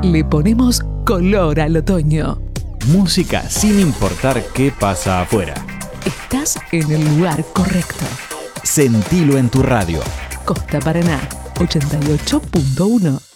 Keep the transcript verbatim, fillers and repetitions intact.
Le ponemos color al otoño. Música sin importar qué pasa afuera. Estás en el lugar correcto. Sentilo en tu radio. Costa Paraná, ochenta y ocho punto uno.